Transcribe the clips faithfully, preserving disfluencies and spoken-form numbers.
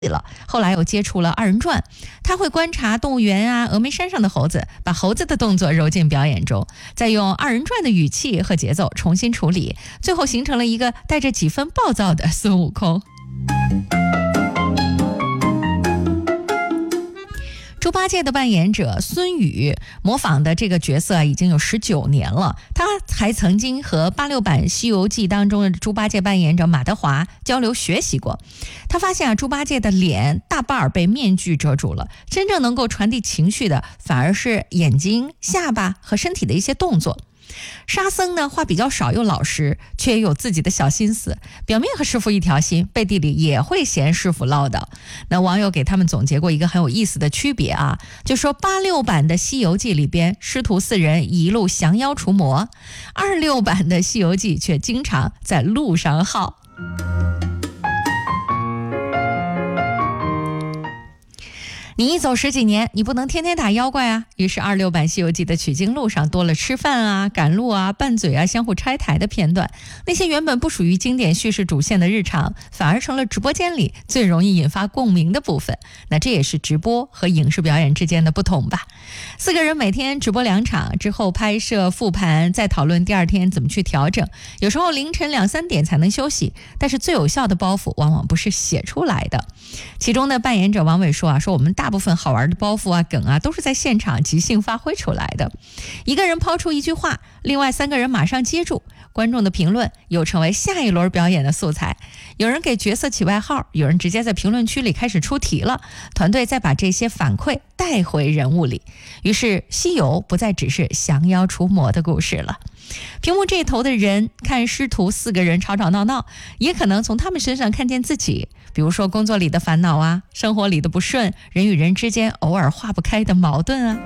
了，后来又接触了二人转，他会观察动物园啊、峨眉山上的猴子，把猴子的动作揉进表演中，再用二人转的语气和节奏重新处理，最后形成了一个带着几分暴躁的孙悟空。猪八戒的扮演者孙宇模仿的这个角色已经有十九年了，他还曾经和八六版《西游记》当中的猪八戒扮演者马德华交流学习过。他发现啊，猪八戒的脸大半被面具遮住了，真正能够传递情绪的反而是眼睛、下巴和身体的一些动作。沙僧呢，话比较少又老实，却也有自己的小心思，表面和师傅一条心，背地里也会嫌师傅唠叨。那网友给他们总结过一个很有意思的区别啊，就说八六版的《西游记》里边师徒四人一路降妖除魔，二六版的《西游记》却经常在路上耗。你一走十几年，你不能天天打妖怪啊。于是二六版《西游记》的取经路上多了吃饭啊、赶路啊、拌嘴啊、相互拆台的片段。那些原本不属于经典叙事主线的日常，反而成了直播间里最容易引发共鸣的部分。那这也是直播和影视表演之间的不同吧。四个人每天直播两场之后拍摄复盘，再讨论第二天怎么去调整。有时候凌晨两三点才能休息，但是最有效的包袱往往不是写出来的。其中的扮演者王伟说啊，说我们大部分好玩的包袱啊、梗啊，都是在现场即兴发挥出来的。一个人抛出一句话，另外三个人马上接住，观众的评论又成为下一轮表演的素材。有人给角色起外号，有人直接在评论区里开始出题了，团队再把这些反馈带回人物里，于是西游不再只是降妖除魔的故事了。屏幕这头的人看师徒四个人吵吵闹闹，也可能从他们身上看见自己，比如说工作里的烦恼啊，生活里的不顺，人与人之间偶尔化不开的矛盾啊。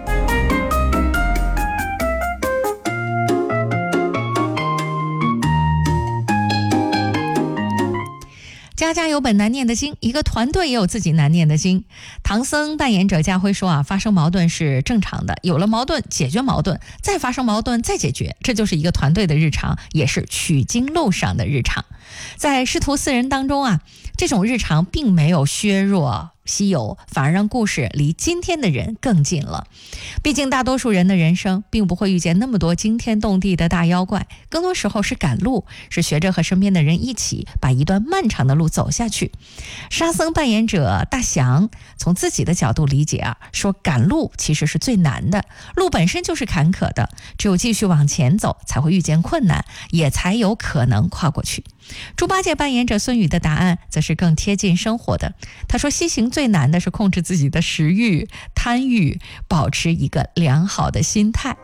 家家有本难念的经，一个团队也有自己难念的经。唐僧扮演者家辉说啊，发生矛盾是正常的，有了矛盾解决矛盾，再发生矛盾再解决，这就是一个团队的日常，也是取经路上的日常。在师徒四人当中啊，这种日常并没有削弱西游，反而让故事离今天的人更近了。毕竟大多数人的人生并不会遇见那么多惊天动地的大妖怪，更多时候是赶路，是学着和身边的人一起把一段漫长的路走下去。沙僧扮演者大翔从自己的角度理解啊，说赶路其实是最难的，路本身就是坎坷的，只有继续往前走才会遇见困难，也才有可能跨过去。猪八戒扮演者孙宇的答案则是更贴近生活的，他说西行最难的是控制自己的食欲、贪欲，保持一个良好的心态。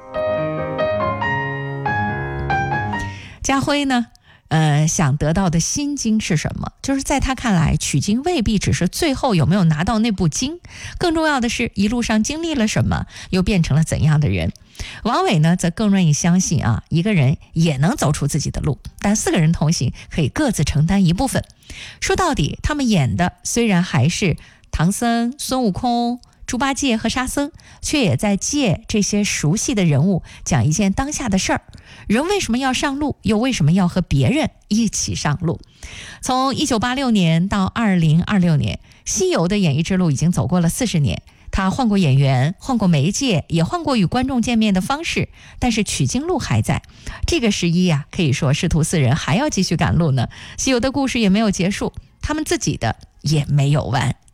家辉呢呃，想得到的心经是什么？就是在他看来，取经未必只是最后有没有拿到那部经，更重要的是一路上经历了什么，又变成了怎样的人。王伟呢，则更愿意相信啊，一个人也能走出自己的路，但四个人同行可以各自承担一部分。说到底，他们演的虽然还是唐僧、孙悟空、猪八戒和沙僧，却也在借这些熟悉的人物讲一件当下的事儿。人为什么要上路，又为什么要和别人一起上路？从一九八六年到二零二六年，西游的演艺之路已经走过了四十年。他换过演员，换过媒介，也换过与观众见面的方式，但是取经路还在。这个十一呀、啊，可以说师徒四人还要继续赶路呢。西游的故事也没有结束，他们自己的也没有完。